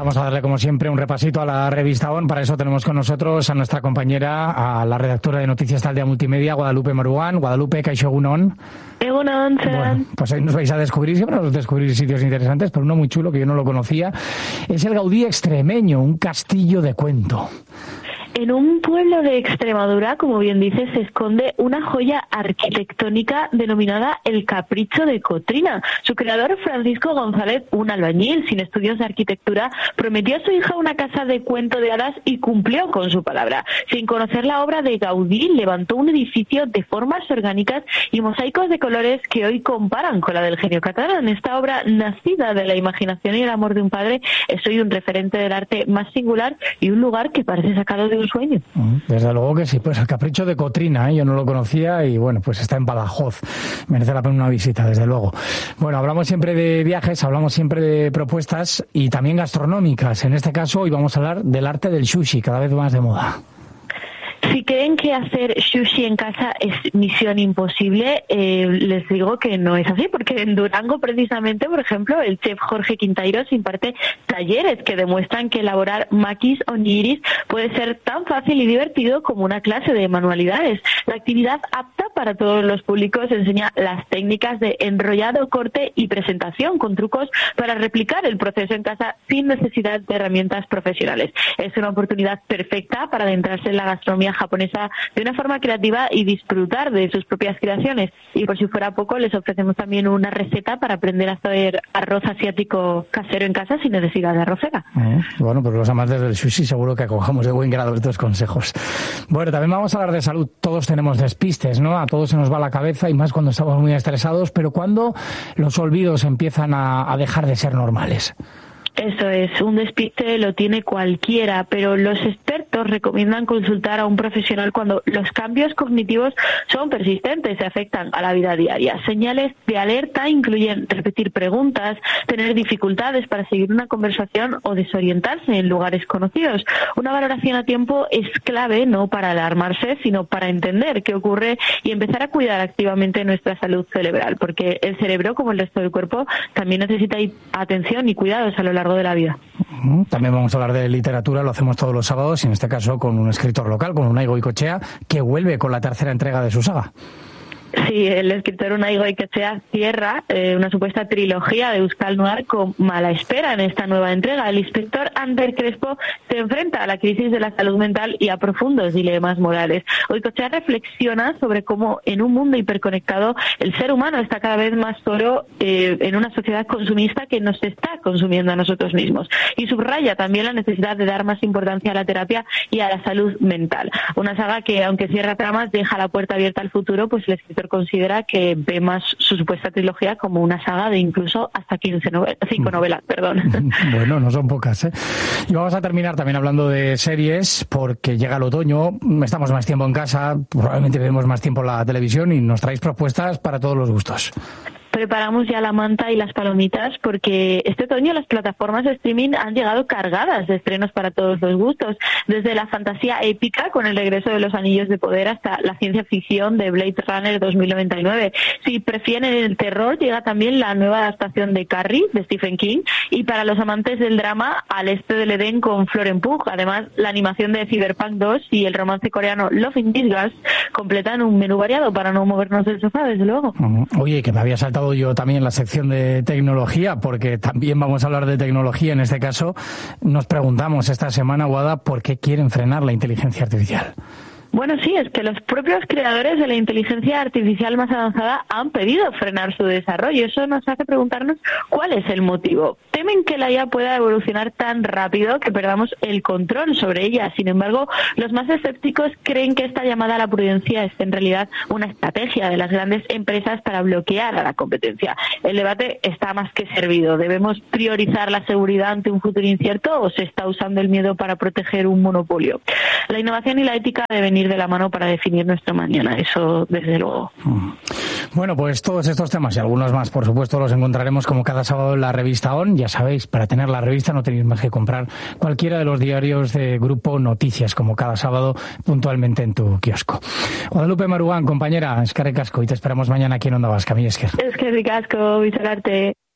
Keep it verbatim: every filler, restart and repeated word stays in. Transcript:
vamos a darle como siempre un repasito a la revista O N. Para eso tenemos con nosotros a nuestra compañera, a la redactora de Noticias Taldea Multimedia, Guadalupe Marugán. Guadalupe, kaixo egunon. Egunon, bueno, pues hoy nos vais a descubrir, siempre nos descubrir sitios interesantes, pero uno muy chulo que yo no lo conocía, es el Gaudí extremeño, un castillo de cuento. En un pueblo de Extremadura, como bien dices, se esconde una joya arquitectónica denominada el Capricho de Cotrina. Su creador, Francisco González, un albañil sin estudios de arquitectura, prometió a su hija una casa de cuento de hadas y cumplió con su palabra. Sin conocer la obra de Gaudí, levantó un edificio de formas orgánicas y mosaicos de colores que hoy comparan con la del genio catalán. Esta obra, nacida de la imaginación y el amor de un padre, es hoy un referente del arte más singular y un lugar que parece sacado de un sueño. Desde luego que sí, pues el Capricho de Cotrina, ¿eh? Yo no lo conocía y bueno, pues está en Badajoz, merece la pena una visita, desde luego. Bueno, hablamos siempre de viajes, hablamos siempre de propuestas y también gastronómicas. En este caso hoy vamos a hablar del arte del sushi, cada vez más de moda. Si creen que hacer sushi en casa es misión imposible, eh, les digo que no es así, porque en Durango, precisamente, por ejemplo, el chef Jorge Quintairos imparte talleres que demuestran que elaborar makis o nigiris puede ser tan fácil y divertido como una clase de manualidades. La actividad apta para todos los públicos enseña las técnicas de enrollado, corte y presentación, con trucos para replicar el proceso en casa sin necesidad de herramientas profesionales. Es una oportunidad perfecta para adentrarse en la gastronomía japonesa de una forma creativa y disfrutar de sus propias creaciones. Y por si fuera poco, les ofrecemos también una receta para aprender a hacer arroz asiático casero en casa sin necesidad de arrocera. Eh, bueno, pues los amantes del sushi seguro que acogemos de buen grado estos consejos. Bueno, también vamos a hablar de salud. Todos tenemos despistes, ¿no? A todos se nos va la cabeza y más cuando estamos muy estresados, pero ¿cuándo los olvidos empiezan a, a dejar de ser normales? Eso es, un despiste lo tiene cualquiera, pero los expertos recomiendan consultar a un profesional cuando los cambios cognitivos son persistentes y afectan a la vida diaria. Señales de alerta incluyen repetir preguntas, tener dificultades para seguir una conversación o desorientarse en lugares conocidos. Una valoración a tiempo es clave, no para alarmarse, sino para entender qué ocurre y empezar a cuidar activamente nuestra salud cerebral, porque el cerebro, como el resto del cuerpo, también necesita atención y cuidados a lo largo de la vida. También vamos a hablar de literatura, lo hacemos todos los sábados, y en este caso con un escritor local, con Unai Goikoetxea, que vuelve con la tercera entrega de su saga. Sí, el escritor Unai Goikoetxea cierra eh, una supuesta trilogía de Euskal Noir con Mala Espera en esta nueva entrega. El inspector Ander Crespo se enfrenta a la crisis de la salud mental y a profundos dilemas morales. Goikoetxea reflexiona sobre cómo en un mundo hiperconectado el ser humano está cada vez más solo eh, en una sociedad consumista que nos está consumiendo a nosotros mismos. Y subraya también la necesidad de dar más importancia a la terapia y a la salud mental. Una saga que, aunque cierra tramas, deja la puerta abierta al futuro, pues el escritor considera que ve más su supuesta trilogía como una saga de incluso hasta quince novelas, cinco novelas, perdón. Bueno, no son pocas, ¿eh? Y vamos a terminar también hablando de series, porque llega el otoño, estamos más tiempo en casa, probablemente vemos más tiempo la televisión y nos traéis propuestas para todos los gustos. Preparamos ya la manta y las palomitas porque este otoño las plataformas de streaming han llegado cargadas de estrenos para todos los gustos, desde la fantasía épica con el regreso de los Anillos de Poder hasta la ciencia ficción de Blade Runner dos mil noventa y nueve. Si prefieren el terror, llega también la nueva adaptación de Carrie de Stephen King, y para los amantes del drama, Al este del Edén con Florence Pugh. Además, la animación de Cyberpunk dos y el romance coreano Love in Disguise completan un menú variado para no movernos del sofá, desde luego. Oye, que me había saltado yo también la sección de tecnología, porque también vamos a hablar de tecnología. En este caso, nos preguntamos esta semana, Guada, ¿por qué quieren frenar la inteligencia artificial? Bueno, sí, es que los propios creadores de la inteligencia artificial más avanzada han pedido frenar su desarrollo. Eso nos hace preguntarnos cuál es el motivo. Temen que la I A pueda evolucionar tan rápido que perdamos el control sobre ella. Sin embargo, los más escépticos creen que esta llamada a la prudencia es en realidad una estrategia de las grandes empresas para bloquear a la competencia. El debate está más que servido. ¿Debemos priorizar la seguridad ante un futuro incierto o se está usando el miedo para proteger un monopolio? La innovación y la ética deben ir de la mano para definir nuestro mañana, eso desde luego. Bueno, pues todos estos temas y algunos más, por supuesto, los encontraremos como cada sábado en la revista O N. Ya sabéis, para tener la revista no tenéis más que comprar cualquiera de los diarios de Grupo Noticias, como cada sábado puntualmente en tu kiosco. Guadalupe Marugán, compañera, eskerrik asko, y te esperamos mañana aquí en Onda Vasca. Mi esker. Eskerrik asko, bizararte.